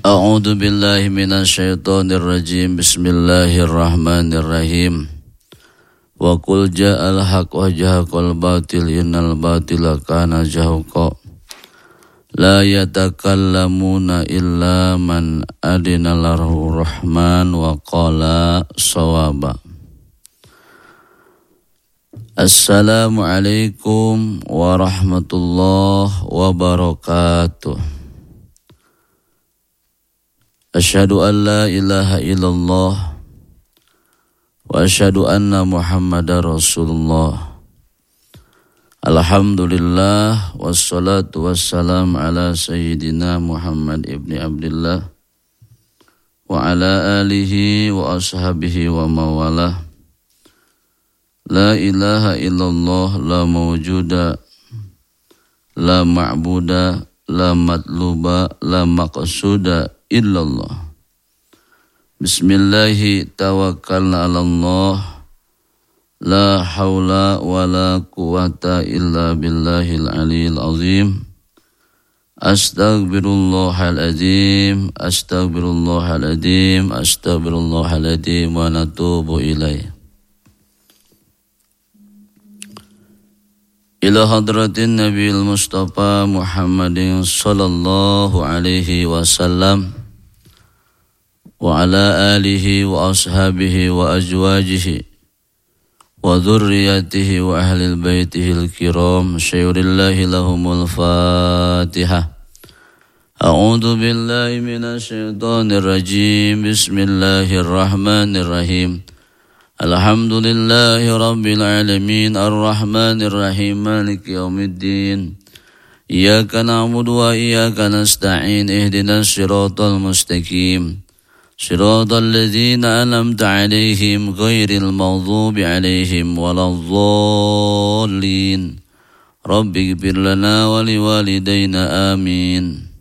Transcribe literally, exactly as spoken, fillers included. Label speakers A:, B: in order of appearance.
A: A'udzu billahi minasyaitonir rajim. Bismillahirrahmanirrahim. Wa qul ja'al haqq wa jahaqal batil innal batila kana zahuqa. La yatakallamuna illa man adina lahu rahman wa qala shawaba. Assalamualaikum warahmatullahi wabarakatuh. Asyhadu an la ilaha illallah wa asyhadu anna Muhammadar Rasulullah. Alhamdulillah wassalatu wassalam ala sayyidina Muhammad ibni Abdullah wa ala alihi wa ashabihi wa mawalah. La ilaha illallah la mawjuda la ma'buda la matluba la maqsuda illallah. Bismillahi tawakkalna ala Allah. La hawla wa la quwata illa billahil aliyil azim. Astaghfirullahal azim. Astaghfirullahal azim. Astaghfirullahal azim wa natubu ilaih. Ila hadratin Nabiil Mustafa Muhammadin sallallahu alaihi wasallam wa ala alihi wa ashabihi wa azwajihi wa dhurriyyatihi wa ahlil baitihil kiram syayurillahi lahumul fatihah. A'udzu billahi minasyaitonir rajim. Bismillahirrahmanirrahim. Alhamdulillahi rabbil alamin arrahmanir rahim maliki yaumiddin. Iyyaka na'budu wa iyyaka nasta'in ihdinas siratal mustaqim. Siratal ladzina an'amta 'alaihim ghairil maghdubi 'alaihim waladdallin. Rabbighfir lana wa liwalidayna amin.